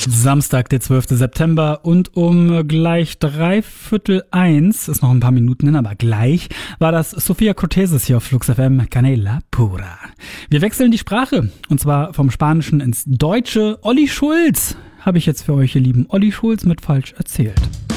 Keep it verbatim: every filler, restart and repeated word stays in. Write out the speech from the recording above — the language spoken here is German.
Samstag, der zwölfte September und um gleich dreiviertel eins, ist noch ein paar Minuten hin, aber gleich, war das Sophia Cortesis hier auf Flux F M, Canela Pura. Wir wechseln die Sprache und zwar vom Spanischen ins Deutsche. Olli Schulz habe ich jetzt für euch, ihr lieben Olli Schulz, mit falsch erzählt.